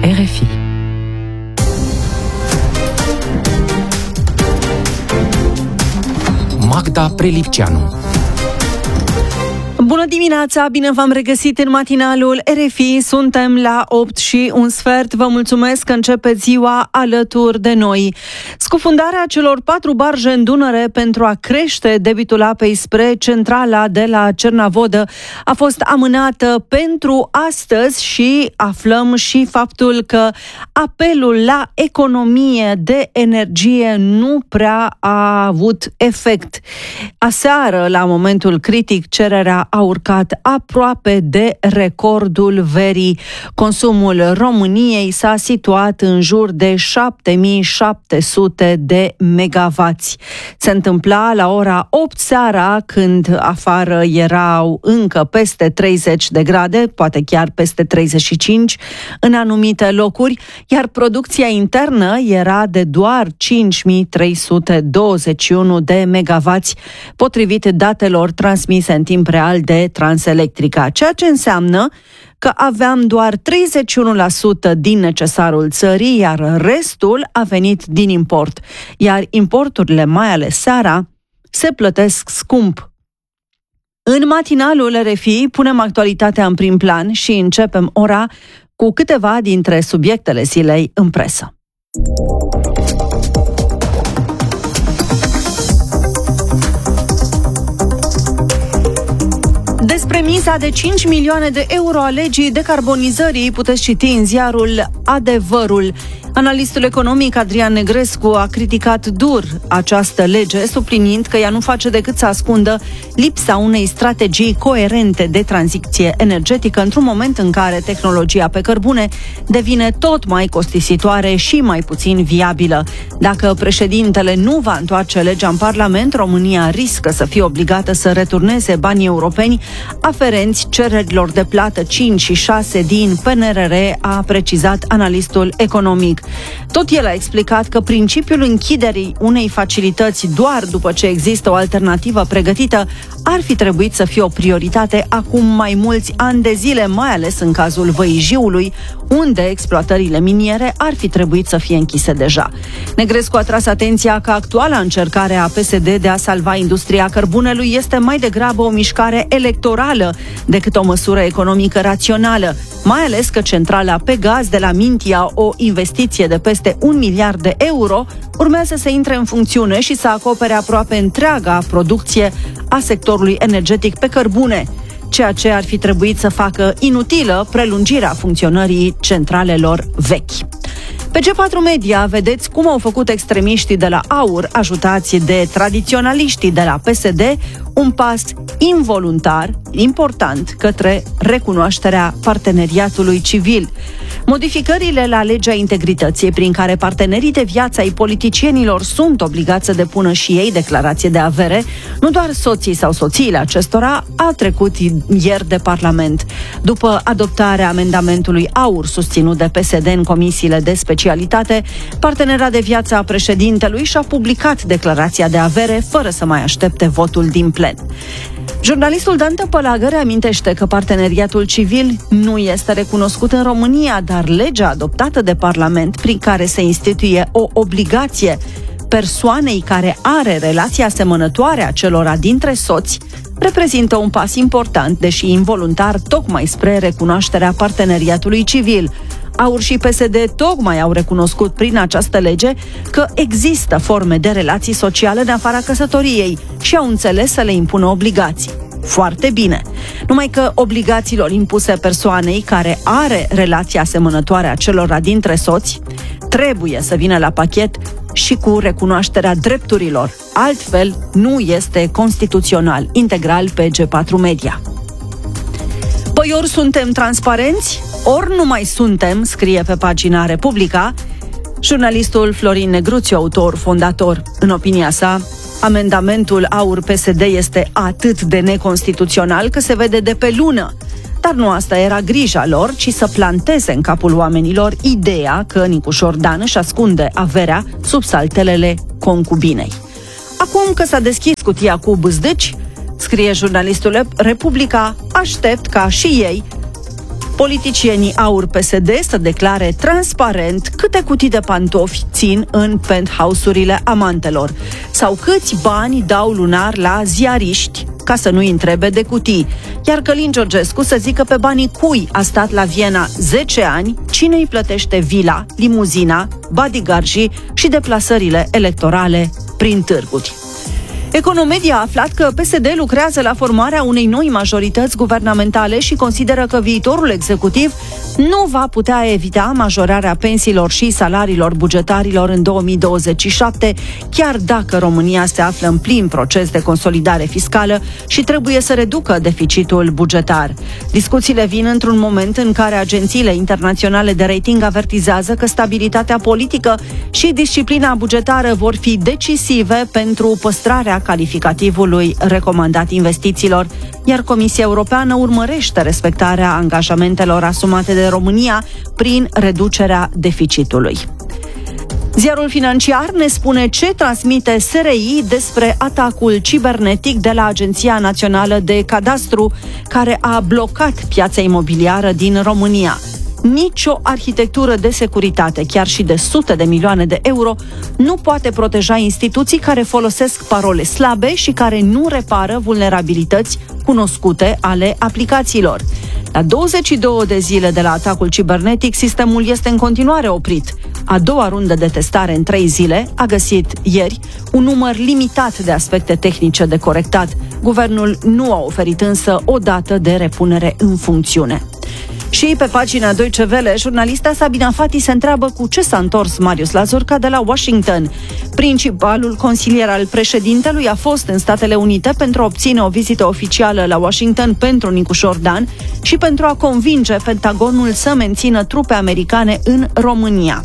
RFI. Magda Prelipceanu. Bună dimineața, bine v-am regăsit în matinalul RFI, suntem la 8:01. Vă mulțumesc că începeți ziua alături de noi. Scufundarea celor 4 barje în Dunăre pentru a crește debitul apei spre centrala de la Cernavodă a fost amânată pentru astăzi și aflăm și faptul că apelul la economie de energie nu prea a avut efect. Aseară, la momentul critic, cererea a urcat aproape de recordul verii. Consumul României s-a situat în jur de 7700 de megavați. Se întâmpla la ora 8 seara, când afară erau încă peste 30 de grade, poate chiar peste 35 în anumite locuri, iar producția internă era de doar 5321 de megavați, potrivit datelor transmise în timp real de Transelectrica, ceea ce înseamnă că aveam doar 31% din necesarul țării, iar restul a venit din import. Iar importurile, mai ales seara, se plătesc scump. În matinalul RFI punem actualitatea în prim plan și începem ora cu câteva dintre subiectele zilei în presă. Despre miza de 5 milioane de euro a legii decarbonizării puteți citi în ziarul Adevărul. Analistul economic Adrian Negrescu a criticat dur această lege, subliniind că ea nu face decât să ascundă lipsa unei strategii coerente de tranziție energetică într-un moment în care tehnologia pe cărbune devine tot mai costisitoare și mai puțin viabilă. Dacă președintele nu va întoarce legea în Parlament, România riscă să fie obligată să returneze banii europeni aferenți cererilor de plată 5 și 6 din PNRR, a precizat analistul economic. Tot el a explicat că principiul închiderii unei facilități doar după ce există o alternativă pregătită ar fi trebuit să fie o prioritate acum mai mulți ani de zile, mai ales în cazul Văijiului, unde exploatările miniere ar fi trebuit să fie închise deja. Negrescu a tras atenția că actuala încercare a PSD de a salva industria cărbunelui este mai degrabă o mișcare electorală decât o măsură economică rațională, mai ales că centrala pe gaz de la Mintia, o investiție de peste 1 miliard de euro, urmează să intre în funcțiune și să acopere aproape întreaga producție a sectorului energetic pe cărbune, ceea ce ar fi trebuit să facă inutilă prelungirea funcționării centralelor vechi. Pe G4 Media vedeți cum au făcut extremiștii de la AUR, ajutați de tradiționaliștii de la PSD, un pas involuntar, important, către recunoașterea parteneriatului civil. Modificările la legea integrității, prin care partenerii de viață ai politicienilor sunt obligați să depună și ei declarație de avere, nu doar soții sau soțiile acestora, a trecut ieri de Parlament. După adoptarea amendamentului AUR susținut de PSD în comisiile de specialitate, partenera de viață a președintelui și-a publicat declarația de avere fără să mai aștepte votul din plen. Jurnalistul Dan Tăpălagă reamintește că parteneriatul civil nu este recunoscut în România, dar legea adoptată de Parlament, prin care se instituie o obligație persoanei care are relații asemănătoare acelora dintre soți, reprezintă un pas important, deși involuntar, tocmai spre recunoașterea parteneriatului civil. AUR și PSD tocmai au recunoscut prin această lege că există forme de relații sociale în afara căsătoriei și au înțeles să le impună obligații. Foarte bine. Numai că obligațiilor impuse persoanei care are relații asemănătoare acelora dintre soți trebuie să vină la pachet și cu recunoașterea drepturilor. Altfel, nu este constituțional. Integral pe G4 Media. Păi ori suntem transparenți, ori nu mai suntem, scrie pe pagina Republica jurnalistul Florin Negruțiu, autor fondator. În opinia sa, amendamentul AUR-PSD este atât de neconstituțional că se vede de pe lună. Dar nu asta era grija lor, ci să planteze în capul oamenilor ideea că Nicușor Dan își ascunde averea sub saltelele concubinei. Acum că s-a deschis cutia cu bâzdeci, scrie jurnalistul Republica, aștept ca și ei Politicienii aur PSD să declare transparent câte cutii de pantofi țin în penthouse-urile amantelor sau câți bani dau lunar la ziariști, ca să nu-i întrebe de cutii. Iar Călin Georgescu să zică pe banii cui a stat la Viena 10 ani, cine îi plătește vila, limuzina, bodyguardii și deplasările electorale prin târguri. Economedia a aflat că PSD lucrează la formarea unei noi majorități guvernamentale și consideră că viitorul executiv nu va putea evita majorarea pensiilor și salariilor bugetarilor în 2027, chiar dacă România se află în plin proces de consolidare fiscală și trebuie să reducă deficitul bugetar. Discuțiile vin într-un moment în care agențiile internaționale de rating avertizează că stabilitatea politică și disciplina bugetară vor fi decisive pentru păstrarea calificativului recomandat investițiilor, iar Comisia Europeană urmărește respectarea angajamentelor asumate de România prin reducerea deficitului. Ziarul Financiar ne spune ce transmite SRI despre atacul cibernetic de la Agenția Națională de Cadastru, care a blocat piața imobiliară din România. Nicio arhitectură de securitate, chiar și de sute de milioane de euro, nu poate proteja instituții care folosesc parole slabe și care nu repară vulnerabilități cunoscute ale aplicațiilor. La 22 de zile de la atacul cibernetic, sistemul este în continuare oprit. A doua rundă de testare în 3 zile a găsit ieri un număr limitat de aspecte tehnice de corectat. Guvernul nu a oferit însă o dată de repunere în funcțiune. Și pe pagina Deutsche Welle, jurnalista Sabina Fati se întreabă cu ce s-a întors Marius Lazurca de la Washington. Principalul consilier al președintelui a fost în Statele Unite pentru a obține o vizită oficială la Washington pentru Nicușor Dan și pentru a convinge Pentagonul să mențină trupe americane în România.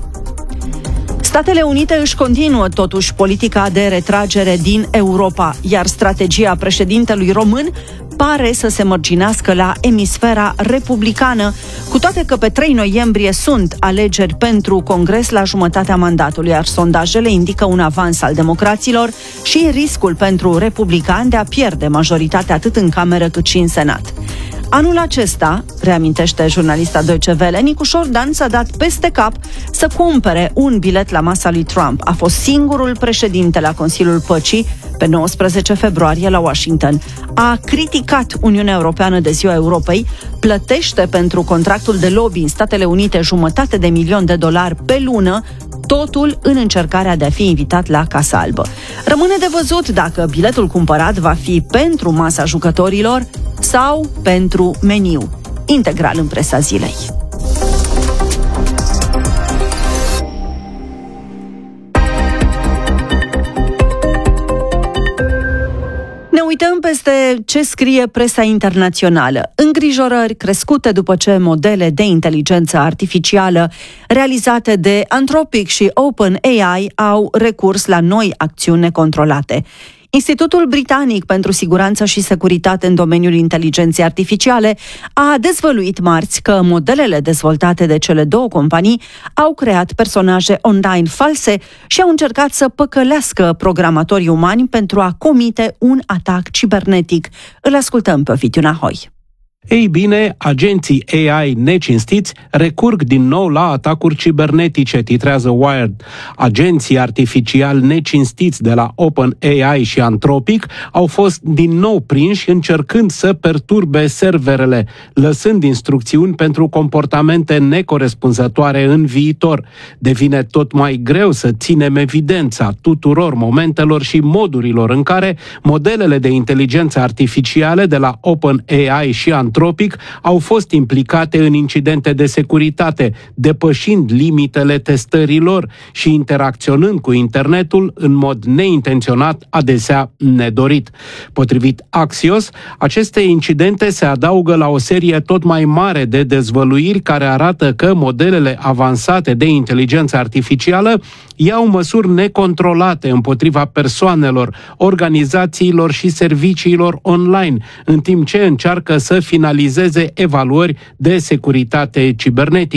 Statele Unite își continuă totuși politica de retragere din Europa, iar strategia președintelui român pare să se mărginească la emisfera republicană, cu toate că pe 3 noiembrie sunt alegeri pentru Congres la jumătatea mandatului, iar sondajele indică un avans al democraților și riscul pentru republicani de a pierde majoritatea atât în Cameră cât și în Senat. Anul acesta, reamintește jurnalista Deutsche Welle, Nicușor Dan s-a dat peste cap să cumpere un bilet la masa lui Trump. A fost singurul președinte la Consiliul Păcii pe 19 februarie la Washington. A criticat Uniunea Europeană de Ziua Europei, plătește pentru contractul de lobby în Statele Unite $500,000 pe lună, totul în încercarea de a fi invitat la Casa Albă. Rămâne de văzut dacă biletul cumpărat va fi pentru masa jucătorilor sau pentru meniu. Integral în presa zilei. Ne uităm peste ce scrie presa internațională. Îngrijorări crescute după ce modele de inteligență artificială realizate de Anthropic și OpenAI au recurs la noi acțiuni necontrolate. Institutul Britanic pentru Siguranță și Securitate în domeniul inteligenței artificiale a dezvăluit marți că modelele dezvoltate de cele două companii au creat personaje online false și au încercat să păcălească programatorii umani pentru a comite un atac cibernetic. Îl ascultăm pe Ovidiu Nahoi. Ei bine, agenții AI necinstiți recurg din nou la atacuri cibernetice, titrează Wired. Agenții artificiali necinstiți de la OpenAI și Anthropic au fost din nou prinși încercând să perturbe serverele, lăsând instrucțiuni pentru comportamente necorespunzătoare în viitor. Devine tot mai greu să ținem evidența tuturor momentelor și modurilor în care modelele de inteligență artificiale de la OpenAI și Anthropic au fost implicate în incidente de securitate, depășind limitele testărilor și interacționând cu internetul în mod neintenționat, adesea nedorit. Potrivit Axios, aceste incidente se adaugă la o serie tot mai mare de dezvăluiri care arată că modelele avansate de inteligență artificială iau măsuri necontrolate împotriva persoanelor, organizațiilor și serviciilor online, în timp ce încearcă să finalizeze evaluări de securitate cibernetică.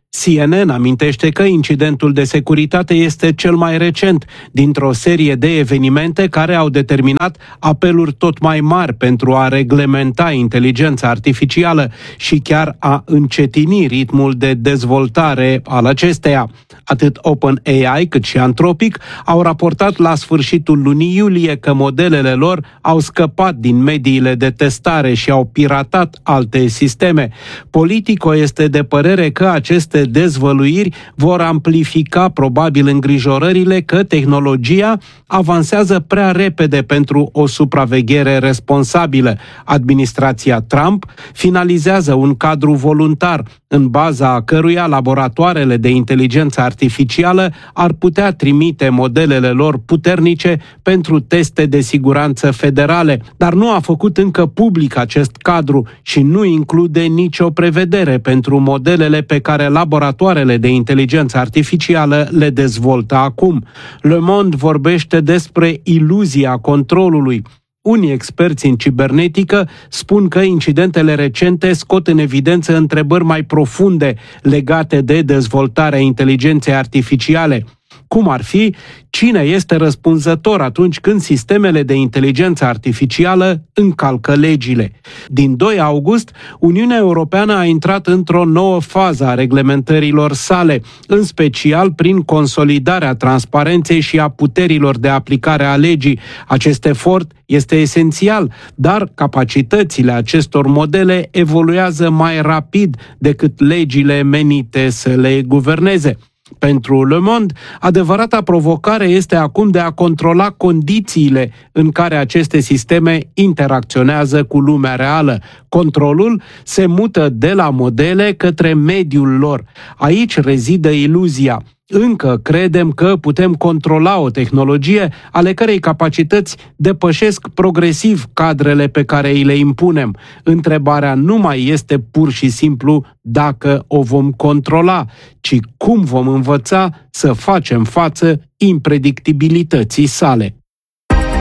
CNN amintește că incidentul de securitate este cel mai recent dintr-o serie de evenimente care au determinat apeluri tot mai mari pentru a reglementa inteligența artificială și chiar a încetini ritmul de dezvoltare al acesteia. Atât OpenAI cât și Anthropic au raportat la sfârșitul lunii iulie că modelele lor au scăpat din mediile de testare și au piratat alte sisteme. Politico este de părere că aceste dezvăluiri vor amplifica probabil îngrijorările că tehnologia avansează prea repede pentru o supraveghere responsabilă. Administrația Trump finalizează un cadru voluntar în baza căruia laboratoarele de inteligență artificială ar putea trimite modelele lor puternice pentru teste de siguranță federale, dar nu a făcut încă public acest cadru și nu include nicio prevedere pentru modelele pe care laboratoarele de inteligență artificială le dezvoltă acum. Le Monde vorbește despre iluzia controlului. Unii experți în cibernetică spun că incidentele recente scot în evidență întrebări mai profunde legate de dezvoltarea inteligenței artificiale. Cum ar fi, cine este răspunzător atunci când sistemele de inteligență artificială încalcă legile? Din 2 august, Uniunea Europeană a intrat într-o nouă fază a reglementărilor sale, în special prin consolidarea transparenței și a puterilor de aplicare a legii. Acest efort este esențial, dar capacitățile acestor modele evoluează mai rapid decât legile menite să le guverneze. Pentru Le Monde, adevărata provocare este acum de a controla condițiile în care aceste sisteme interacționează cu lumea reală. Controlul se mută de la modele către mediul lor. Aici rezidă iluzia. Încă credem că putem controla o tehnologie ale cărei capacități depășesc progresiv cadrele pe care îi le impunem. Întrebarea nu mai este pur și simplu dacă o vom controla, ci cum vom învăța să facem față impredictibilității sale.